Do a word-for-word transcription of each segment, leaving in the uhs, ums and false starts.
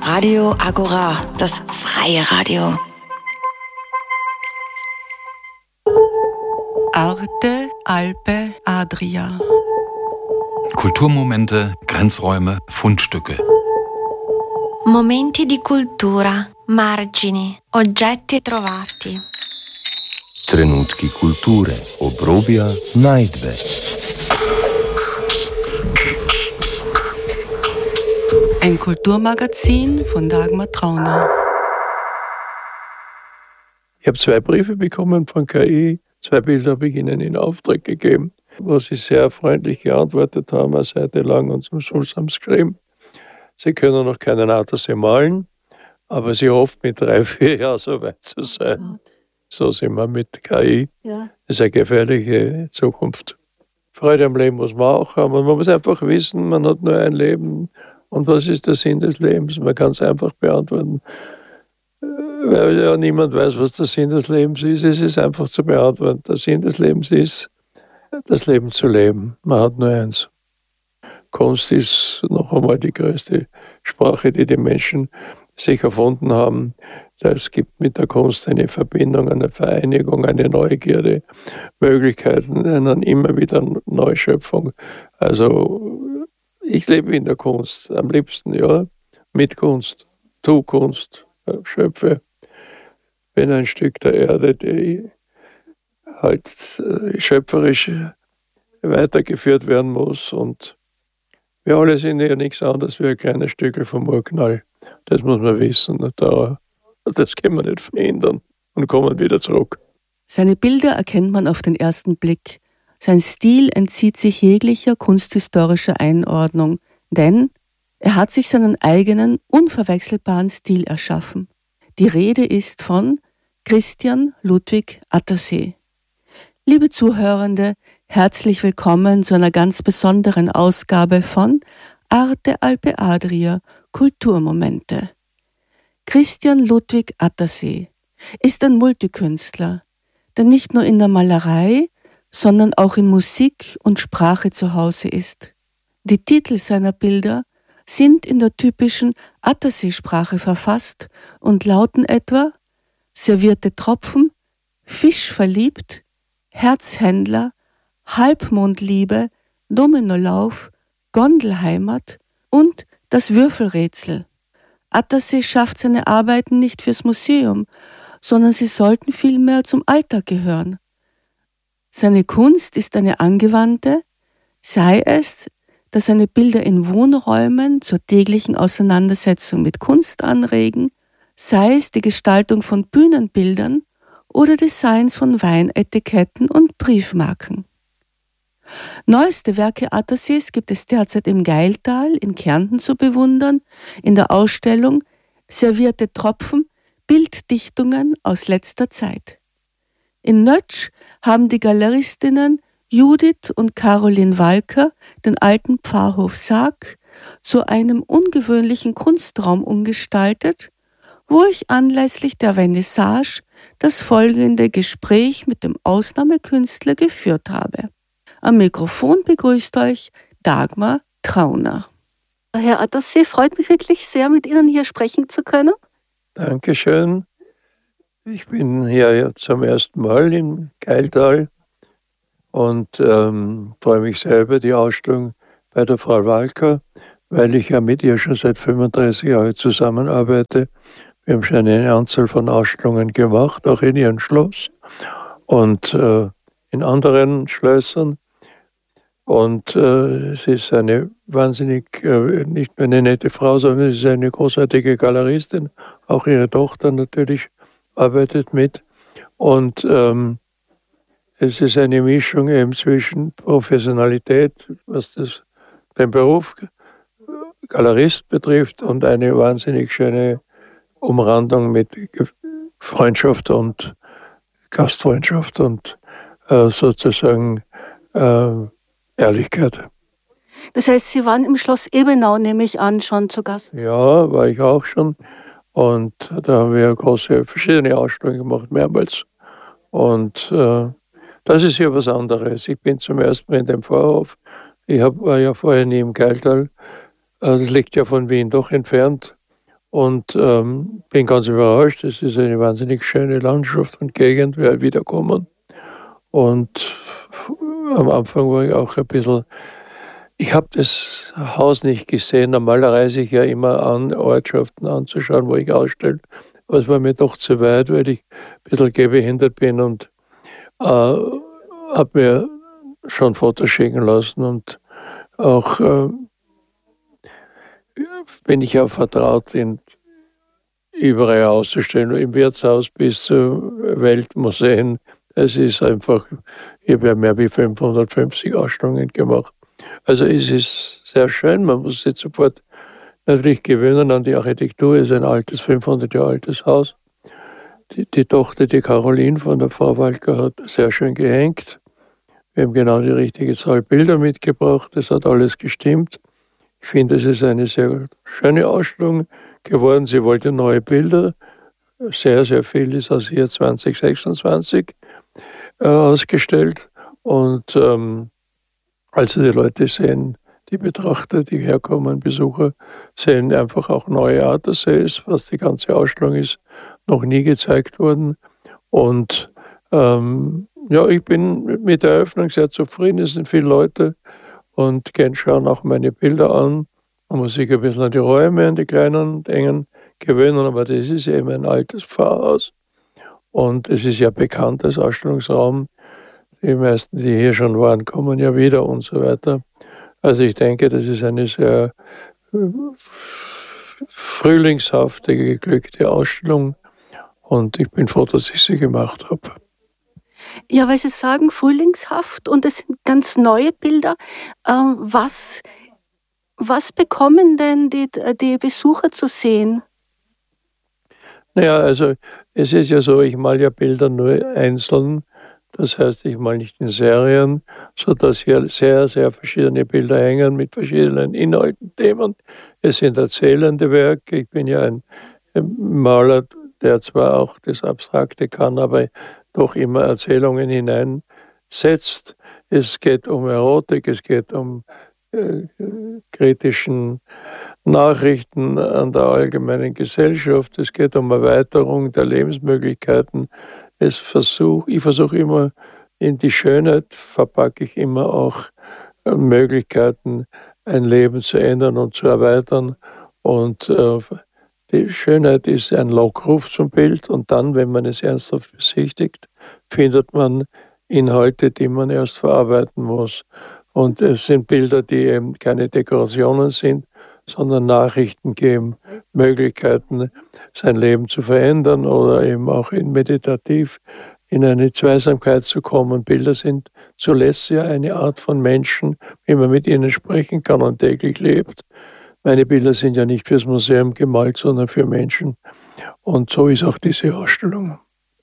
Radio Agora, das freie Radio. Arte, Alpe, Adria. Kulturmomente, Grenzräume, Fundstücke. Momenti di cultura, margini, oggetti trovati. Trenutki kulture, obrobja, najdbe. Ein Kulturmagazin von Dagmar Trauner. Ich habe zwei Briefe bekommen von K I. Zwei Bilder habe ich Ihnen in Auftrag gegeben, wo Sie sehr freundlich geantwortet haben, eine Seite lang, und zum Schluss haben Sie geschrieben, Sie können noch keinen Attersee malen, aber Sie hoffen mit drei, vier Jahren so weit zu sein. So sind wir mit K I. Ja. Das ist eine gefährliche Zukunft. Freude am Leben muss man auch haben. Und man muss einfach wissen, man hat nur ein Leben. Und was ist der Sinn des Lebens? Man kann es einfach beantworten. Weil ja niemand weiß, was der Sinn des Lebens ist. Es ist einfach zu beantworten. Der Sinn des Lebens ist, das Leben zu leben. Man hat nur eins. Kunst ist noch einmal die größte Sprache, die die Menschen sich erfunden haben. Es gibt mit der Kunst eine Verbindung, eine Vereinigung, eine Neugierde, Möglichkeiten, eine immer wieder Neuschöpfung. Also ich lebe in der Kunst, am liebsten, ja, mit Kunst, tu Kunst, schöpfe. Bin ein Stück der Erde, die halt schöpferisch weitergeführt werden muss. Und wir alle sind ja nichts anderes wie ein kleines Stückchen vom Urknall. Das muss man wissen. Das können wir nicht verhindern und kommen wieder zurück. Seine Bilder erkennt man auf den ersten Blick. Sein Stil entzieht sich jeglicher kunsthistorischer Einordnung, denn er hat sich seinen eigenen, unverwechselbaren Stil erschaffen. Die Rede ist von Christian Ludwig Attersee. Liebe Zuhörende, herzlich willkommen zu einer ganz besonderen Ausgabe von Arte, Alpe, Adria, Kulturmomente. Christian Ludwig Attersee ist ein Multikünstler, der nicht nur in der Malerei, sondern auch in Musik und Sprache zu Hause ist. Die Titel seiner Bilder sind in der typischen Attersee-Sprache verfasst und lauten etwa Servierte Tropfen, Fisch verliebt, Herzhändler, Halbmondliebe, Dominolauf, Gondelheimat und das Würfelrätsel. Attersee schafft seine Arbeiten nicht fürs Museum, sondern sie sollten vielmehr zum Alltag gehören. Seine Kunst ist eine angewandte, sei es, dass seine Bilder in Wohnräumen zur täglichen Auseinandersetzung mit Kunst anregen, sei es die Gestaltung von Bühnenbildern oder Designs von Weinetiketten und Briefmarken. Neueste Werke Attersees gibt es derzeit im Gailtal in Kärnten zu bewundern, in der Ausstellung Servierte Tropfen, Bilddichtungen aus letzter Zeit. In Nötsch haben die Galeristinnen Judith und Caroline Walker den alten Pfarrhof Saag zu einem ungewöhnlichen Kunstraum umgestaltet, wo ich anlässlich der Vernissage das folgende Gespräch mit dem Ausnahmekünstler geführt habe. Am Mikrofon begrüßt euch Dagmar Trauner. Herr Attersee, freut mich wirklich sehr, mit Ihnen hier sprechen zu können. Dankeschön. Ich bin hier zum ersten Mal in Gailtal und ähm, freue mich sehr über die Ausstellung bei der Frau Walker, weil ich ja mit ihr schon seit fünfunddreißig Jahren zusammenarbeite. Wir haben schon eine Anzahl von Ausstellungen gemacht, auch in ihrem Schloss und äh, in anderen Schlössern. Und äh, sie ist eine wahnsinnig, äh, nicht nur eine nette Frau, sondern sie ist eine großartige Galeristin. Auch ihre Tochter natürlich arbeitet mit. Und ähm, es ist eine Mischung eben zwischen Professionalität, was das, den Beruf Galerist betrifft, und eine wahnsinnig schöne Umrandung mit Freundschaft und Gastfreundschaft und äh, sozusagen äh, Ehrlichkeit. Das heißt, Sie waren im Schloss Ebenau, nehme ich an, schon zu Gast? Ja, war ich auch schon. Und da haben wir große, verschiedene Ausstellungen gemacht, mehrmals. Und äh, das ist hier was anderes. Ich bin zum ersten Mal in dem Pfarrhof. Ich hab, war ja vorher nie im Gailtal. Äh, das liegt ja von Wien doch entfernt. und ähm, bin ganz überrascht. Es ist eine wahnsinnig schöne Landschaft und Gegend, wir wiederkommen. Und am Anfang war ich auch ein bisschen, ich habe das Haus nicht gesehen. Normalerweise reise ich ja immer an, Ortschaften anzuschauen, wo ich ausstelle. Aber es war mir doch zu weit, weil ich ein bisschen gehbehindert bin und äh, habe mir schon Fotos schicken lassen. Und auch äh, bin ich ja vertraut, in überall auszustellen, im Wirtshaus bis zu Weltmuseen. Es ist einfach, ich habe ja mehr wie fünfhundertfünfzig Ausstellungen gemacht. Also es ist sehr schön, man muss sich sofort natürlich gewöhnen an die Architektur. Es ist ein altes, fünfhundert Jahre altes Haus. Die, die Tochter, die Caroline von der Frau Walker, hat sehr schön gehängt. Wir haben genau die richtige Zahl Bilder mitgebracht, es hat alles gestimmt. Ich finde, es ist eine sehr schöne Ausstellung geworden. Sie wollte neue Bilder. Sehr, sehr viel ist aus hier zwanzig sechsundzwanzig äh, ausgestellt. Und ähm, also die Leute sehen, die Betrachter, die herkommen, Besucher, sehen einfach auch neue Attersees, was die ganze Ausstellung ist, noch nie gezeigt worden. Und ähm, ja, ich bin mit der Eröffnung sehr zufrieden. Es sind viele Leute und gehen schauen auch meine Bilder an. Man muss sich ein bisschen an die Räume, an die kleinen und engen gewöhnen, aber das ist eben ein altes Pfarrhaus. Und es ist ja bekannt als Ausstellungsraum. Die meisten, die hier schon waren, kommen ja wieder und so weiter. Also ich denke, das ist eine sehr frühlingshafte, geglückte Ausstellung. Und ich bin froh, dass ich sie gemacht habe. Ja, weil Sie sagen, frühlingshaft und es sind ganz neue Bilder. Ähm, was, was bekommen denn die, die Besucher zu sehen? Naja, also es ist ja so, ich male ja Bilder nur einzeln. Das heißt, ich male nicht in Serien, sodass hier sehr, sehr verschiedene Bilder hängen mit verschiedenen Inhalten, Themen. Es sind erzählende Werke. Ich bin ja ein Maler, der zwar auch das Abstrakte kann, aber doch immer Erzählungen hineinsetzt. Es geht um Erotik, es geht um äh, kritischen Nachrichten an der allgemeinen Gesellschaft, es geht um Erweiterung der Lebensmöglichkeiten. Es versuch, ich versuche immer, in die Schönheit verpacke ich immer auch äh, Möglichkeiten, ein Leben zu ändern und zu erweitern. Und äh, die Schönheit ist ein Lockruf zum Bild und dann, wenn man es ernsthaft besichtigt, findet man Inhalte, die man erst verarbeiten muss. Und es sind Bilder, die eben keine Dekorationen sind, sondern Nachrichten geben, Möglichkeiten, sein Leben zu verändern oder eben auch in meditativ in eine Zweisamkeit zu kommen. Bilder sind zuletzt ja eine Art von Menschen, wie man mit ihnen sprechen kann und täglich lebt. Meine Bilder sind ja nicht fürs Museum gemalt, sondern für Menschen. Und so ist auch diese Ausstellung.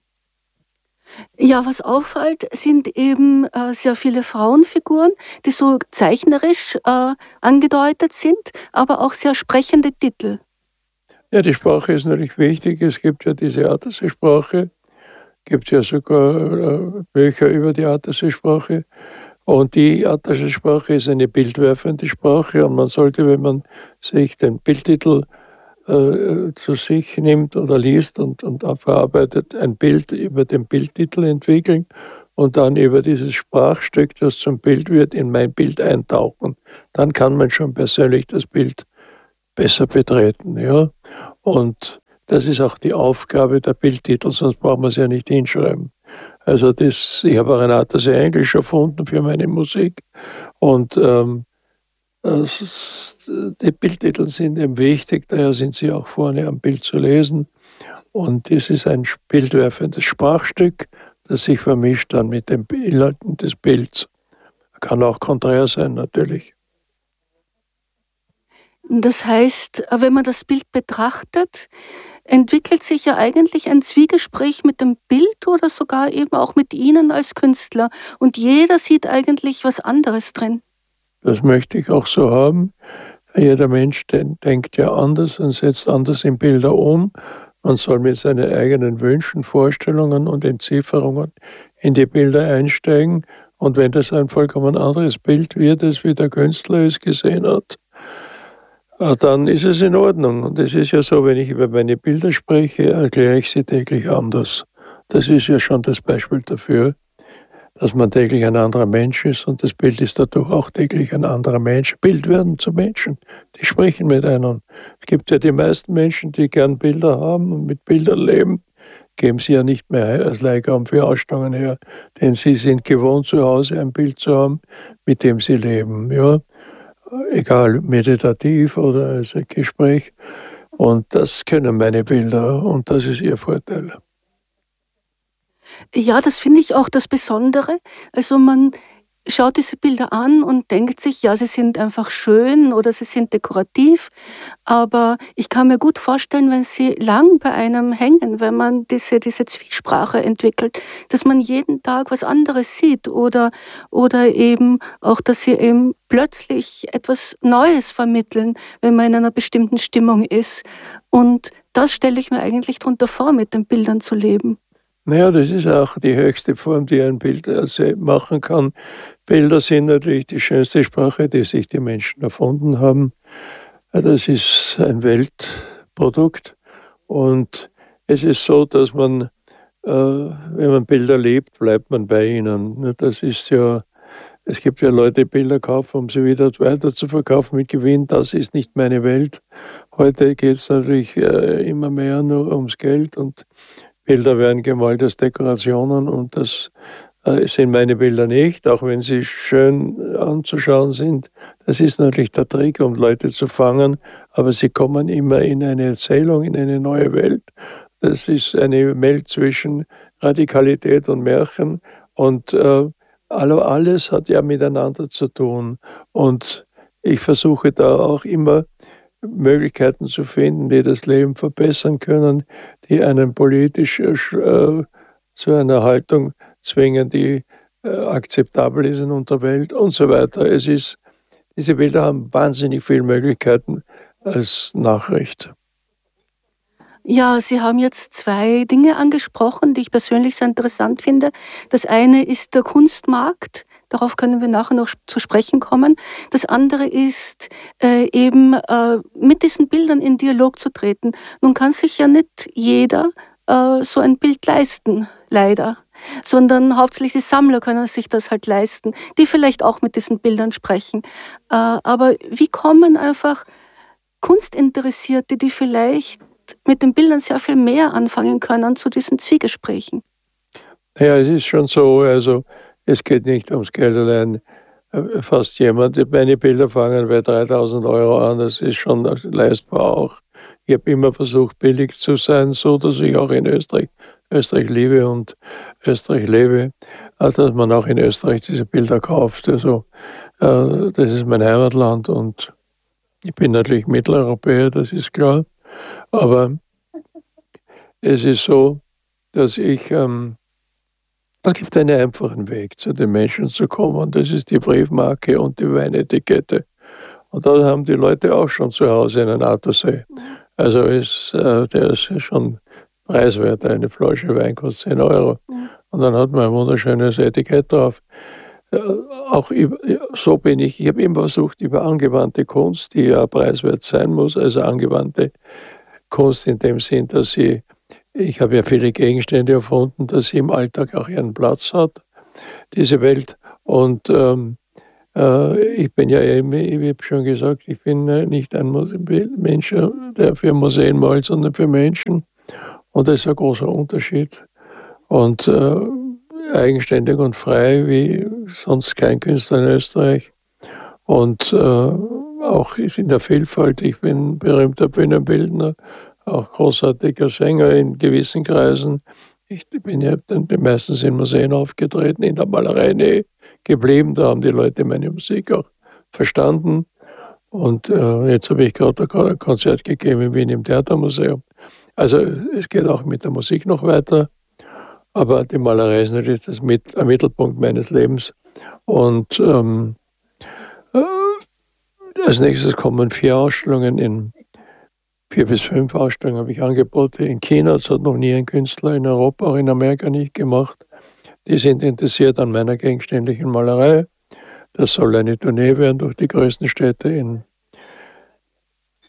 Ja, was auffällt, sind eben äh, sehr viele Frauenfiguren, die so zeichnerisch äh, angedeutet sind, aber auch sehr sprechende Titel. Ja, die Sprache ist natürlich wichtig. Es gibt ja diese Attersee-Sprache. Es gibt ja sogar äh, Bücher über die Attersee-Sprache. Und die Attersee-Sprache ist eine bildwerfende Sprache. Und man sollte, wenn man sich den Bildtitel äh, zu sich nimmt oder liest und, und verarbeitet, ein Bild über den Bildtitel entwickeln und dann über dieses Sprachstück, das zum Bild wird, in mein Bild eintauchen. Dann kann man schon persönlich das Bild besser betreten. Ja? Und das ist auch die Aufgabe der Bildtitel, sonst braucht man es ja nicht hinschreiben. Also das, ich habe auch ein Attersee Englisch erfunden für meine Musik und ähm, das, die Bildtitel sind eben wichtig, daher sind sie auch vorne am Bild zu lesen. Und das ist ein bildwerfendes Sprachstück, das sich vermischt dann mit den Inhalten des Bilds. Kann auch konträr sein, natürlich. Das heißt, wenn man das Bild betrachtet, entwickelt sich ja eigentlich ein Zwiegespräch mit dem Bild oder sogar eben auch mit Ihnen als Künstler. Und jeder sieht eigentlich was anderes drin. Das möchte ich auch so haben. Jeder Mensch denkt ja anders und setzt anders in Bilder um. Man soll mit seinen eigenen Wünschen, Vorstellungen und Entzifferungen in die Bilder einsteigen. Und wenn das ein vollkommen anderes Bild wird, als wie der Künstler es gesehen hat, dann ist es in Ordnung. Und es ist ja so, wenn ich über meine Bilder spreche, erkläre ich sie täglich anders. Das ist ja schon das Beispiel dafür, dass man täglich ein anderer Mensch ist und das Bild ist dadurch auch täglich ein anderer Mensch. Bild werden zu Menschen, die sprechen mit einem. Es gibt ja die meisten Menschen, die gern Bilder haben und mit Bildern leben, geben sie ja nicht mehr als Leihgaben für Ausstellungen her, denn sie sind gewohnt, zu Hause ein Bild zu haben, mit dem sie leben. Ja? Egal, meditativ oder als ein Gespräch. Und das können meine Bilder und das ist ihr Vorteil. Ja, das finde ich auch das Besondere. Also man schaut diese Bilder an und denkt sich, ja, sie sind einfach schön oder sie sind dekorativ. Aber ich kann mir gut vorstellen, wenn sie lang bei einem hängen, wenn man diese, diese Zwiesprache entwickelt, dass man jeden Tag was anderes sieht oder, oder eben auch, dass sie eben plötzlich etwas Neues vermitteln, wenn man in einer bestimmten Stimmung ist. Und das stelle ich mir eigentlich darunter vor, mit den Bildern zu leben. Naja, das ist auch die höchste Form, die ein Bild also machen kann. Bilder sind natürlich die schönste Sprache, die sich die Menschen erfunden haben. Das ist ein Weltprodukt und es ist so, dass man, äh, wenn man Bilder liebt, bleibt man bei ihnen. Das ist ja, es gibt ja Leute, die Bilder kaufen, um sie wieder weiter zu verkaufen mit Gewinn. Das ist nicht meine Welt. Heute geht es natürlich äh, immer mehr nur ums Geld und Bilder werden gemalt als Dekorationen und das äh, sind meine Bilder nicht, auch wenn sie schön anzuschauen sind. Das ist natürlich der Trick, um Leute zu fangen, aber sie kommen immer in eine Erzählung, in eine neue Welt. Das ist eine Welt zwischen Radikalität und Märchen und äh, alles hat ja miteinander zu tun. Und ich versuche da auch immer Möglichkeiten zu finden, die das Leben verbessern können, die einen politisch äh, zu einer Haltung zwingen, die äh, akzeptabel ist in unserer Welt und so weiter. Es ist, diese Bilder haben wahnsinnig viele Möglichkeiten als Nachricht. Ja, Sie haben jetzt zwei Dinge angesprochen, die ich persönlich sehr interessant finde. Das eine ist der Kunstmarkt. Darauf können wir nachher noch zu sprechen kommen. Das andere ist äh, eben äh, mit diesen Bildern in Dialog zu treten. Nun kann sich ja nicht jeder äh, so ein Bild leisten, leider. Sondern hauptsächlich die Sammler können sich das halt leisten, die vielleicht auch mit diesen Bildern sprechen. Äh, aber wie kommen einfach Kunstinteressierte, die vielleicht mit den Bildern sehr viel mehr anfangen können, zu diesen Zwiegesprächen? Ja, es ist schon so, also es geht nicht ums Geld allein. Fast jemand, meine Bilder fangen bei dreitausend Euro an, das ist schon leistbar auch. Ich habe immer versucht, billig zu sein, so dass ich auch in Österreich, Österreich liebe und Österreich lebe, dass man auch in Österreich diese Bilder kauft. Also das ist mein Heimatland und ich bin natürlich Mitteleuropäer, das ist klar. Aber es ist so, dass ich, ähm, es gibt einen einfachen Weg, zu den Menschen zu kommen. Das ist die Briefmarke und die Weinetikette. Und da haben die Leute auch schon zu Hause einen Attersee. Also ist, äh, der ist schon preiswert. Eine Flasche Wein kostet zehn Euro. Und dann hat man ein wunderschönes Etikett drauf. Äh, auch über, so bin ich. Ich habe immer versucht, über angewandte Kunst, die ja preiswert sein muss, also angewandte Kunst in dem Sinn, dass sie, ich habe ja viele Gegenstände erfunden, dass sie im Alltag auch ihren Platz hat, diese Welt. Und ähm, äh, ich bin ja eben, ich habe schon gesagt, ich bin nicht ein Mensch, der für Museen malt, sondern für Menschen. Und das ist ein großer Unterschied. Und äh, eigenständig und frei, wie sonst kein Künstler in Österreich. Und äh, auch in der Vielfalt. Ich bin berühmter Bühnenbildner, auch großartiger Sänger in gewissen Kreisen. Ich bin ja meistens in Museen aufgetreten, in der Malerei nie geblieben. Da haben die Leute meine Musik auch verstanden. Und äh, jetzt habe ich gerade ein Konzert gegeben in Wien im Theatermuseum. Also es geht auch mit der Musik noch weiter. Aber die Malerei ist natürlich das mit, ein Mittelpunkt meines Lebens. Und ähm, äh, als nächstes kommen vier Ausstellungen, in vier bis fünf Ausstellungen habe ich Angebote in China. Das hat noch nie ein Künstler in Europa, auch in Amerika nicht gemacht. Die sind interessiert an meiner gegenständlichen Malerei. Das soll eine Tournee werden durch die größten Städte in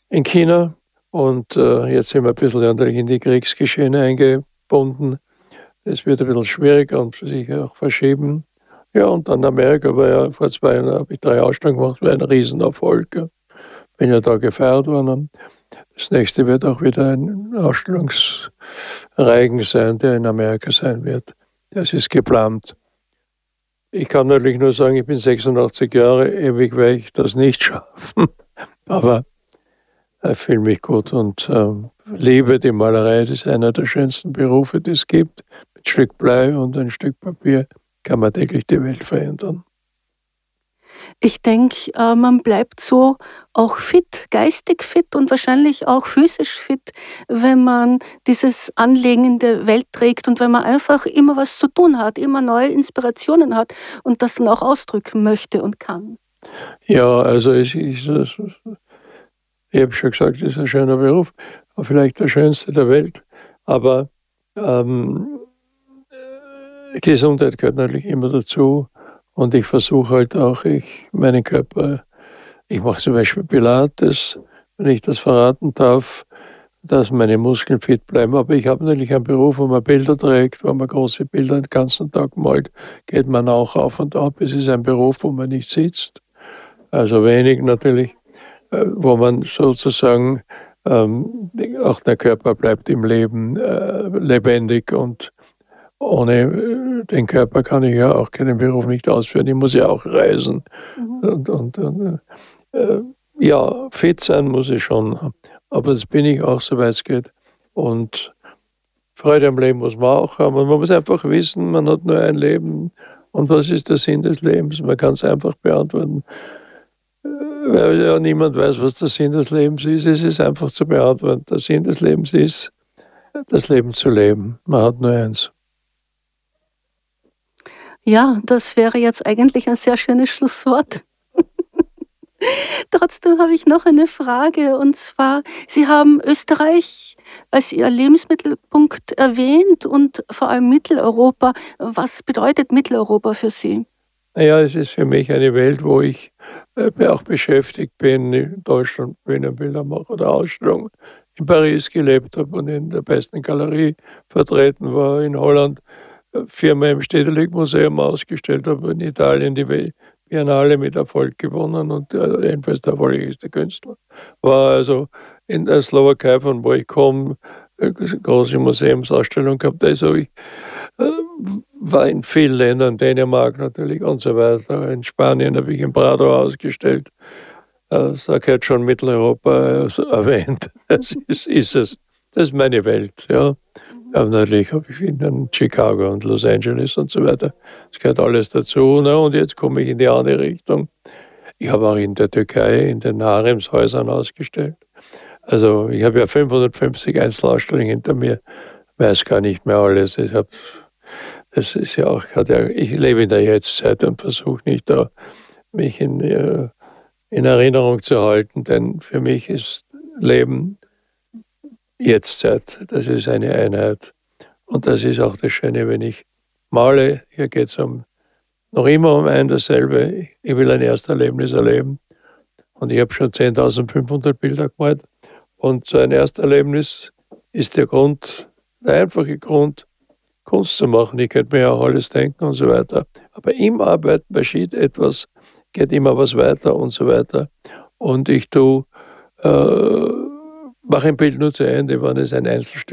in China und äh, jetzt sind wir ein bisschen in die Kriegsgeschehene eingebunden. Das wird ein bisschen schwieriger und sich auch verschieben. Ja, und dann Amerika war ja vor zwei Jahren, habe ich drei Ausstellungen gemacht, war ein Riesenerfolg. Ja. Bin ja da gefeiert worden. Das nächste wird auch wieder ein Ausstellungsreigen sein, der in Amerika sein wird. Das ist geplant. Ich kann natürlich nur sagen, ich bin sechsundachtzig Jahre, ewig werde ich das nicht schaffen. Aber ich fühle mich gut und ähm, liebe die Malerei. Das ist einer der schönsten Berufe, die es gibt. Mit ein Stück Blei und ein Stück Papier kann man täglich die Welt verändern. Ich denke, äh, man bleibt so auch fit, geistig fit und wahrscheinlich auch physisch fit, wenn man dieses Anliegen in der Welt trägt und wenn man einfach immer was zu tun hat, immer neue Inspirationen hat und das dann auch ausdrücken möchte und kann. Ja, also ich, ich, ich habe schon gesagt, es ist ein schöner Beruf, vielleicht der schönste der Welt, aber ähm, Gesundheit gehört natürlich immer dazu. Und ich versuche halt auch, ich, meinen Körper, ich mache zum Beispiel Pilates, wenn ich das verraten darf, dass meine Muskeln fit bleiben. Aber ich habe natürlich einen Beruf, wo man Bilder trägt, wo man große Bilder den ganzen Tag malt, geht man auch auf und ab. Es ist ein Beruf, wo man nicht sitzt, also wenig natürlich, wo man sozusagen, ähm, auch der Körper bleibt im Leben äh, lebendig und ohne den Körper kann ich ja auch keinen Beruf nicht ausführen. Ich muss ja auch reisen. Mhm. Und, und, und äh, ja, fit sein muss ich schon. Aber das bin ich auch, soweit es geht. Und Freude am Leben muss man auch haben. Und man muss einfach wissen, man hat nur ein Leben. Und was ist der Sinn des Lebens? Man kann es einfach beantworten. Weil ja niemand weiß, was der Sinn des Lebens ist. Es ist einfach zu beantworten. Der Sinn des Lebens ist, das Leben zu leben. Man hat nur eins. Ja, das wäre jetzt eigentlich ein sehr schönes Schlusswort. Trotzdem habe ich noch eine Frage, und zwar, Sie haben Österreich als Ihr Lebensmittelpunkt erwähnt und vor allem Mitteleuropa. Was bedeutet Mitteleuropa für Sie? Naja, es ist für mich eine Welt, wo ich äh, auch beschäftigt bin. In Deutschland bin ich ein Bildermacher oder Ausstellung. In Paris gelebt habe und in der besten Galerie vertreten war, in Holland viermal im Stedelijk-Museum ausgestellt habe, in Italien die Biennale mit Erfolg gewonnen und äh, jedenfalls der erfolgreichste Künstler. War also in der Slowakei, von wo ich komme, eine große Museumsausstellung gehabt. Also ich äh, war in vielen Ländern, Dänemark natürlich und so weiter. In Spanien habe ich in Prado ausgestellt. Äh, da gehört schon Mitteleuropa äh, erwähnt. Das ist, ist es. Das ist meine Welt, ja. Aber natürlich habe ich in Chicago und Los Angeles und so weiter. Das gehört alles dazu. Ne? Und jetzt komme ich in die andere Richtung. Ich habe auch in der Türkei in den Haremshäusern ausgestellt. Also ich habe ja fünfhundertfünfzig Einzelausstellungen hinter mir. Weiß gar nicht mehr alles. Ich habe, das ist ja auch, hat ja, ich lebe in der Jetztzeit und versuche nicht da mich in, in Erinnerung zu halten, denn für mich ist Leben Jetztzeit, das ist eine Einheit. Und das ist auch das Schöne, wenn ich male. Hier geht es um, noch immer um ein dasselbe. Ich will ein Ersterlebnis erleben. Und ich habe schon zehntausendfünfhundert Bilder gemalt. Und so ein Ersterlebnis ist der Grund, der einfache Grund, Kunst zu machen. Ich könnte mir ja auch alles denken und so weiter. Aber im Arbeiten geschieht etwas, geht immer was weiter und so weiter. Und ich tue, äh, mache ein Bild nur zu Ende, wenn es ein Einzelstück